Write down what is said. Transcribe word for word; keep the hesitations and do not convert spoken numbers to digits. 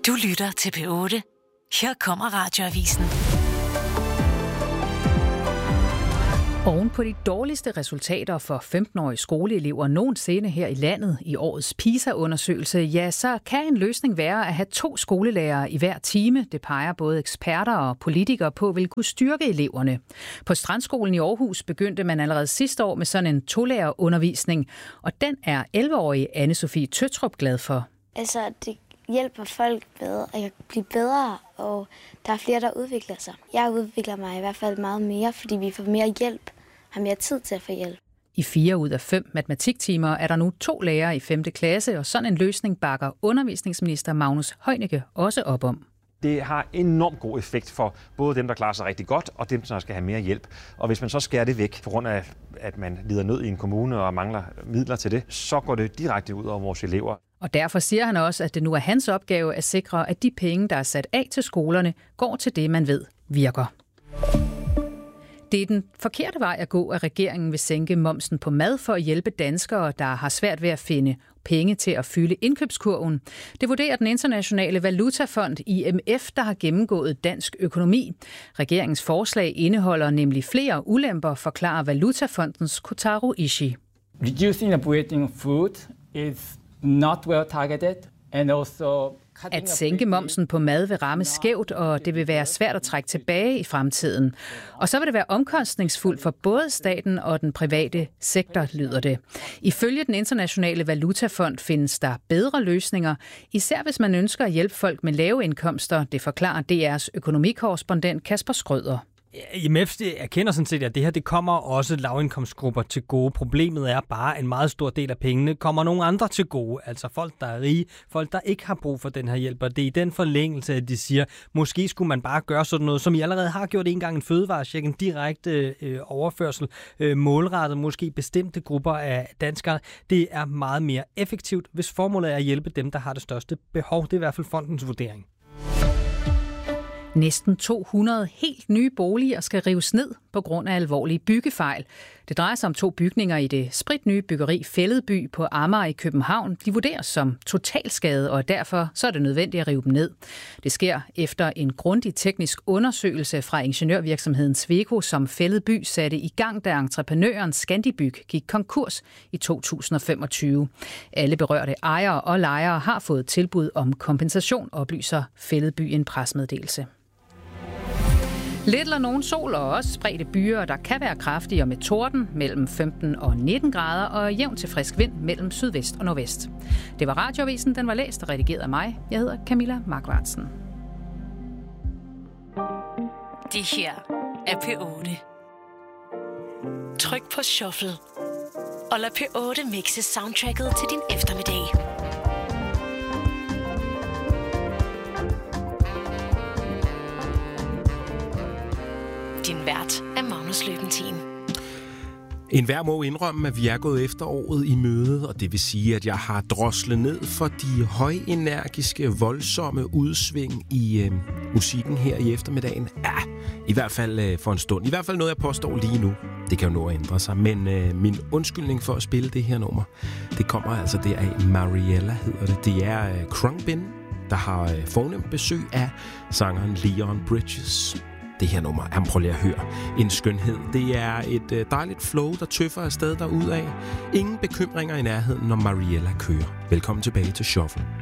Du lytter til P otte. Her kommer Radioavisen. Oven på de dårligste resultater for femten-årige skoleelever nogensinde her i landet i årets PISA-undersøgelse, ja, så kan en løsning være at have to skolelærere i hver time. Det peger både eksperter og politikere på vil kunne styrke eleverne. På Strandskolen i Aarhus begyndte man allerede sidste år med sådan en tolærerundervisning, og den er elleve-årige Anne-Sophie Tøttrup glad for. Altså, det hjælper folk bedre, og jeg kan blive bedre, og der er flere, der udvikler sig. Jeg udvikler mig i hvert fald meget mere, fordi vi får mere hjælp, har mere tid til at få hjælp. I fire ud af fem matematiktimer er der nu to lærere i femte klasse, og sådan en løsning bakker undervisningsminister Magnus Heunicke også op om. Det har enormt god effekt for både dem, der klarer sig rigtig godt, og dem, der skal have mere hjælp. Og hvis man så skærer det væk, på grund af, at man lider nød i en kommune og mangler midler til det, så går det direkte ud over vores elever. Og derfor siger han også, at det nu er hans opgave at sikre, at de penge, der er sat af til skolerne, går til det, man ved virker. Det er den forkerte vej at gå, at regeringen vil sænke momsen på mad for at hjælpe danskere, der har svært ved at finde penge til at fylde indkøbskurven. Det vurderer den internationale valutafond I M F, der har gennemgået dansk økonomi. Regeringens forslag indeholder nemlig flere ulemper, forklarer Valutafondens Kotaro Ishii. Reducing the weighting of food is not well targeted, and also At sænke momsen på mad vil ramme skævt, og det vil være svært at trække tilbage i fremtiden. Og så vil det være omkostningsfuldt for både staten og den private sektor, lyder det. Ifølge den internationale valutafond findes der bedre løsninger, især hvis man ønsker at hjælpe folk med lave indkomster, det forklarer D R's økonomikorrespondent Kasper Skrøder. I M F erkender sådan set, at det her det kommer også lavindkomstgrupper til gode. Problemet er bare, at en meget stor del af pengene kommer nogle andre til gode. Altså folk, der er rige, folk, der ikke har brug for den her hjælp. Og det er i den forlængelse, at de siger, måske skulle man bare gøre sådan noget, som I allerede har gjort en gang, en fødevarecheck, en direkte øh, overførsel, øh, målrettet måske bestemte grupper af danskere. Det er meget mere effektivt, hvis formålet er at hjælpe dem, der har det største behov. Det er i hvert fald fondens vurdering. Næsten to hundrede helt nye boliger skal rives ned på grund af alvorlige byggefejl. Det drejer sig om to bygninger i det spritnye byggeri Fælledby på Amager i København. De vurderes som totalskade, og derfor så er det nødvendigt at rive dem ned. Det sker efter en grundig teknisk undersøgelse fra ingeniørvirksomheden Sweco, som Fælledby satte i gang, da entreprenøren Scandibyg gik konkurs i to tusind og femogtyve. Alle berørte ejere og lejere har fået tilbud om kompensation, oplyser Fælledby i en pressemeddelelse. Lidt eller nogen sol og også spredte byer, der kan være kraftige og med torden mellem femten og nitten grader og jævn til frisk vind mellem sydvest og nordvest. Det var Radioavisen, den var læst og redigeret af mig. Jeg hedder Camilla Markvartsen. Det her er P otte. Tryk på shuffle og lad P otte mixe soundtracket til din eftermiddag. Din vært er Magnus Løbentin. En hver må indrømme, at vi er gået efteråret i møde, og det vil sige, at jeg har droslet ned for de højenergiske, voldsomme udsving i øh, musikken her i eftermiddagen. Ja, i hvert fald øh, for en stund. I hvert fald noget, jeg påstår lige nu. Det kan jo nå at ændre sig, men øh, min undskyldning for at spille det her nummer, det kommer altså deraf. Mariella hedder det. Det er øh, Khruangbin, der har øh, fornemt besøg af sangeren Leon Bridges. Det her nummer, jamen prøv lige at høre. En skønhed. Det er et øh, dejligt flow, der tøffer afsted derudad. Ingen bekymringer i nærheden, når Mariella kører. Velkommen tilbage til Shuffle.